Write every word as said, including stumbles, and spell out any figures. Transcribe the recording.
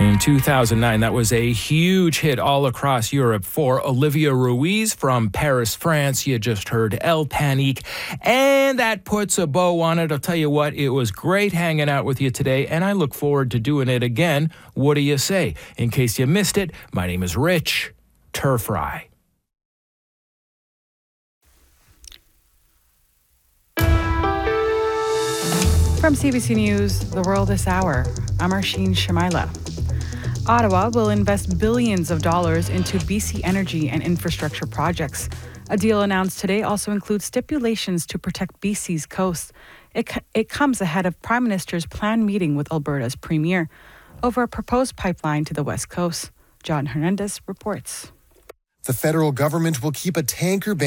In two thousand nine, that was a huge hit all across Europe for Olivia Ruiz from Paris, France. You just heard El Panique, and that puts a bow on it. I'll tell you what, it was great hanging out with you today, and I look forward to doing it again. What do you say? In case you missed it, my name is Rich Turfry. From C B C News, The World This Hour, I'm Arsheen Shamaila. Ottawa will invest billions of dollars into B C energy and infrastructure projects. A deal announced today also includes stipulations to protect B C's coast. It, it comes ahead of Prime Minister's planned meeting with Alberta's Premier over a proposed pipeline to the West Coast. John Hernandez reports. The federal government will keep a tanker ban